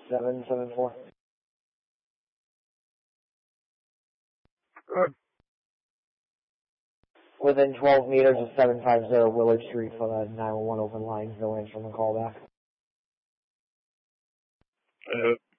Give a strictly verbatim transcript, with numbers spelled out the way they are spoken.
seven seven four. Good. Within twelve meters of seven five zero Willard Street for the nine one one open line. No answer on the callback. Uh,